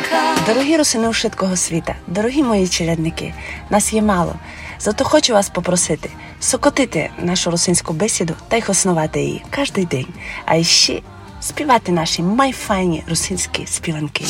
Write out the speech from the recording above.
Дорогі русини ушиткого світа, дорогі мої челядники, нас є мало. Зато хочу вас попросити сокотити нашу русинську бесіду та й основати її кожен день. А ще співати наші майфайні русинські співанки.